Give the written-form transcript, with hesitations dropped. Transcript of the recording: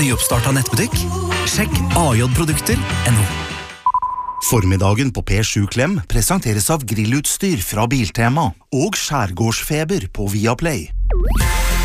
nyoppstartet nettbutikk? Sjekk ajprodukter.no. Formiddagen på P7 Klem presenteres av grillutstyr fra Biltema og skjærgårdsfeber på Viaplay.